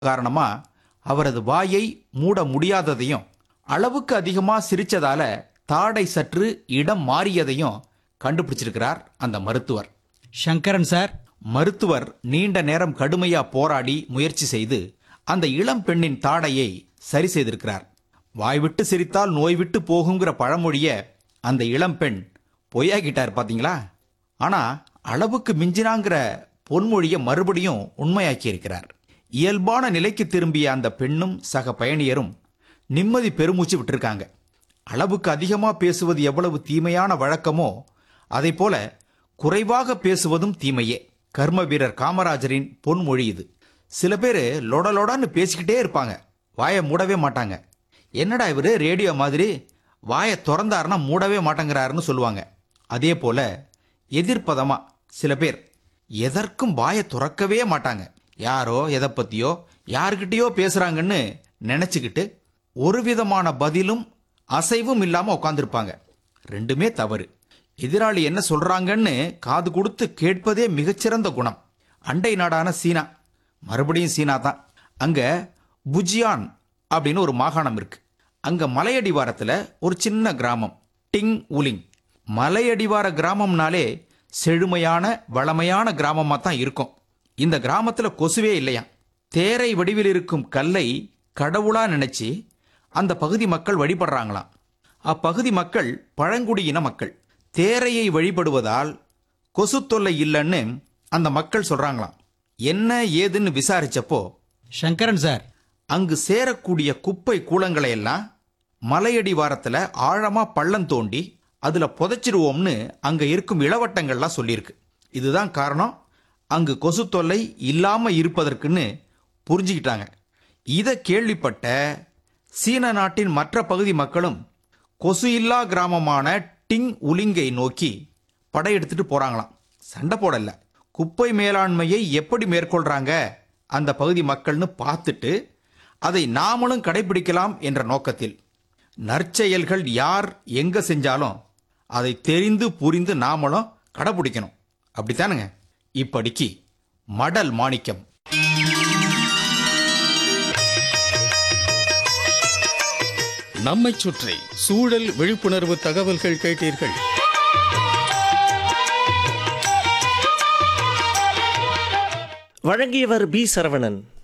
காரணமா அவரது வாயை மூட முடியாததையும், அளவுக்கு அதிகமா சிரிச்சதால தாடை சற்று இடம் மாறியதையும் கண்டுபிடிச்சிருக்கிறார் அந்த மருத்துவர். சங்கரன் சார், மருத்துவர் நீண்ட நேரம் கடுமையா போராடி முயற்சி செய்து அந்த இளம் பெண்ணின் தாடையை சரி செய்திருக்கிறார். வாய்விட்டு சிரித்தால் நோய் விட்டு போகுங்கிற பழமொழிய அந்த இளம் பெண் பொய்யாக்கிட்டார் பாத்தீங்களா. ஆனா அளவுக்கு மிஞ்சினாங்கிற பொன்மொழியை மறுபடியும் உண்மையாக்கி இருக்கிறார். இயல்பான நிலைக்கு திரும்பிய அந்த பெண்ணும் சக பயணியரும் நிம்மதி பெருமூச்சு விட்டிருக்காங்க. அளவுக்கு அதிகமா பேசுவது எவ்வளவு தீமையான வழக்கமோ அதை போல குறைவாக பேசுவதும் தீமையே. கர்ம வீரர் காமராஜரின் பொன்மொழி இது. சில பேர் லொடலொடான்னு பேசிக்கிட்டே இருப்பாங்க, வாயை மூடவே மாட்டாங்க. என்னடா இவரு ரேடியோ மாதிரி வாயை திறந்தாருன்னா மூடவே மாட்டேங்கிறாருன்னு சொல்லுவாங்க. அதே போல எதிர்ப்பதமா சில பேர் எதற்கும் வாயை துறக்கவே மாட்டாங்க. யாரோ எதை பத்தியோ யாருக்கிட்டயோ பேசுறாங்கன்னு நினைச்சுக்கிட்டு ஒரு விதமான பதிலும் அசைவும் இல்லாம உட்காந்துருப்பாங்க. ரெண்டுமே தவறு. எதிராளி என்ன சொல்றாங்கன்னு காது கொடுத்து கேட்பதே மிகச்சிறந்த குணம். அண்டை நாடான சீனா, மறுபடியும் சீனா தான். அங்க புஜியான் அப்படின்னு ஒரு மாகாணம் இருக்கு. அங்க மலையடிவாரத்துல ஒரு சின்ன கிராமம் டிங் உலிங். மலையடிவார கிராமம்னாலே செழுமையான வளமையான கிராமமா தான் இருக்கும். இந்த கிராமத்துல கொசுவே இல்லையா. தேரை வடிவில் இருக்கும் கல்லை கடவுளா நினைச்சு அந்த பகுதி மக்கள் வழிபடுறாங்களாம். அப்பகுதி மக்கள் பழங்குடியின மக்கள். தேரையை வழிபடுவதால் கொசு தொல்லை இல்லைன்னு அந்த மக்கள் சொல்றாங்களாம். என்ன ஏதுன்னு விசாரிச்சப்போ, சங்கரன் சார், அங்கு சேரக்கூடிய குப்பை கூளங்களை எல்லாம் மலையடிவாரத்துல ஆழமா பள்ளம் தோண்டி அதுல புதைச்சிருவோம்னு அங்க இருக்கும் இளவட்டங்கள்லாம் சொல்லியிருக்கு. இதுதான் காரணம் அங்கு கொசு தொல்லை இல்லாம இருப்பதற்குன்னு புரிஞ்சுக்கிட்டாங்க. இதை கேள்விப்பட்ட சீன நாட்டின் மற்ற பகுதி மக்களும் கொசு இல்லா கிராமமான டிங் உலிங்கை நோக்கி படையெடுத்துட்டு போறாங்களாம். சண்டை போடல, குப்பை மேலாண்மையை எப்படி மேற்கொள்றாங்க அந்த பகுதி மக்கள்னு பார்த்துட்டு அதை நாமளும் கடைபிடிக்கலாம் என்ற நோக்கத்தில். நற்செயல்கள் யார் எங்க செஞ்சாலும் அதை தெரிந்து புரிந்து நாமளும் கடைபிடிக்கணும். அப்படித்தானுங்க. இப்படிக்கு மடல் மாணிக்கம். நம்மைச் சுற்றி சூழல் விழிப்புணர்வு தகவல்கள் கேட்டீர்கள். வழங்கியவர் பி. சரவணன்.